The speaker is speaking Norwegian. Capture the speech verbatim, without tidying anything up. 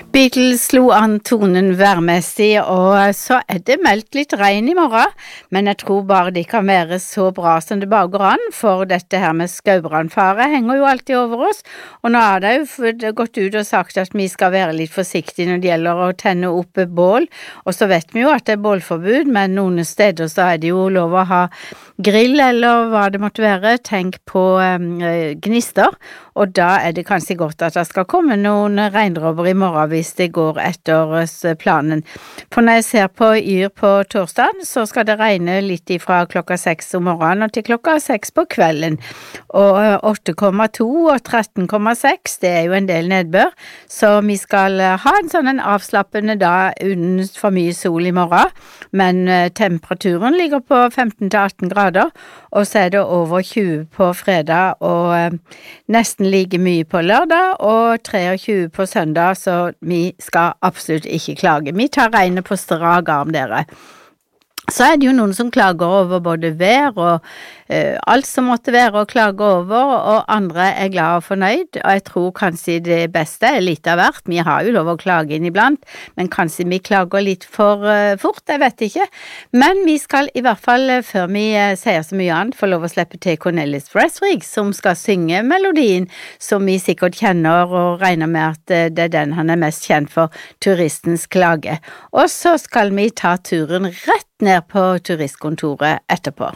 Beatles slo an tonen værmessig, og så er det meldt litt regn i morgen, men jeg tror bare det kan være så bra som det bare går an, for dette her med skaubrannfare henger jo alltid over oss, og nå er det jo gått ut og sagt at vi skal være litt forsiktige når det gjelder å tenne opp bål, og så vet vi jo at det er bålforbud, men noen steder så er det jo lov å ha grill eller hva det måtte være, tenk på um, gnister, og da er det kanskje godt at det skal komme noen regndråper i morgen hvis det går etter planen. For når jeg ser på Yr på torsdag, så skal det regne litt fra klokka seks om morgenen og til klokka seks på kvelden. Og åtte komma to og tretten komma seks, det er jo en del nedbør, så vi skal ha en sånn en avslappende dag uten for mye sol i morgen, men temperaturen ligger på femten til atten grader, og så er det over tjue på fredag, og nesten like mye på lørdag, og tjuetre på søndag, så vi skal absolutt ikke klage. Vi tar regnet på strak arm, dere. Så er det jo noen som klager over både vær og uh, alt som måtte være å klage over, og andre er glad og fornøyd, og jeg tror kanskje det beste er litt av hvert. Vi har jo lov å klage inn iblant, men kanskje vi klager litt for uh, fort, jeg vet ikke. Men vi skal i hvert fall, uh, før vi uh, sier så mye annet, få lov å slippe til Cornelis Vreeswijk, som skal synge melodien, som vi sikkert kjenner og regner med at uh, det er den han er mest kjent for, Turistens klage. Og så skal vi ta turen rett ned på turistkontoret etterpå.